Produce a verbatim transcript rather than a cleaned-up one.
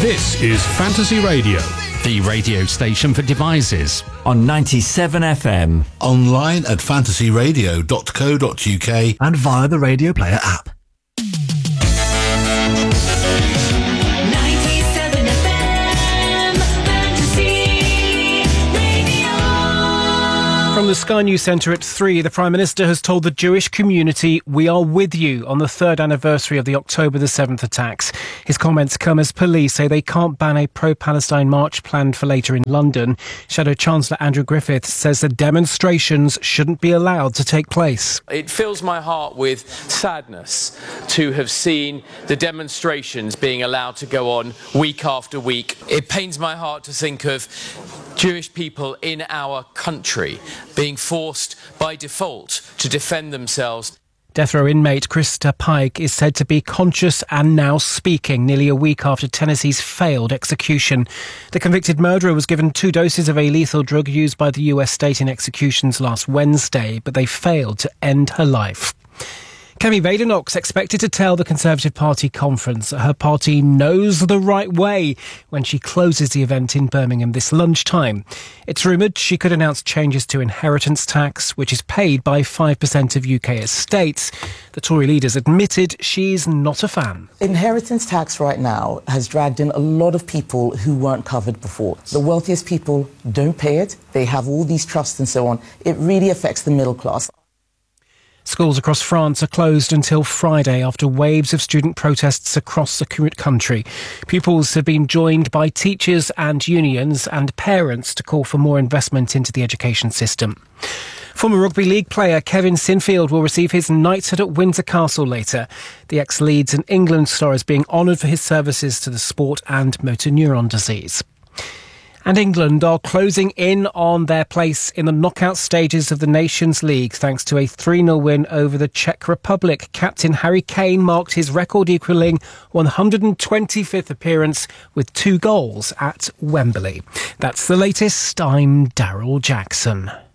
This is Fantasy Radio, the radio station for devices. On ninety-seven F M. Online at fantasy radio dot co dot uk and via the Radio Player app. From the Sky News Centre at three, the Prime Minister has told the Jewish community, "We are with you," on the third anniversary of the October the seventh attacks. His comments come as police say they can't ban a pro-Palestine march planned for later in London. Shadow Chancellor Andrew Griffiths says the demonstrations shouldn't be allowed to take place. It fills my heart with sadness to have seen the demonstrations being allowed to go on week after week. It pains my heart to think of Jewish people in our country being forced by default to defend themselves. Death row inmate Krista Pike is said to be conscious and now speaking nearly a week after Tennessee's failed execution. The convicted murderer was given two doses of a lethal drug used by the U S state in executions last Wednesday, but they failed to end her life. Kemi Badenoch's expected to tell the Conservative Party conference that her party knows the right way when she closes the event in Birmingham this lunchtime. It's rumoured she could announce changes to inheritance tax, which is paid by five percent of U K estates. The Tory leader's admitted she's not a fan. Inheritance tax right now has dragged in a lot of people who weren't covered before. The wealthiest people don't pay it. They have all these trusts and so on. It really affects the middle class. Schools across France are closed until Friday after waves of student protests across the country. Pupils have been joined by teachers and unions and parents to call for more investment into the education system. Former rugby league player Kevin Sinfield will receive his knighthood at Windsor Castle later. The ex-Leeds and England star is being honoured for his services to the sport and motor neuron disease. And England are closing in on their place in the knockout stages of the Nations League thanks to a three nil win over the Czech Republic. Captain Harry Kane marked his record-equalling one hundred twenty-fifth appearance with two goals at Wembley. That's the latest. I'm Daryl Jackson.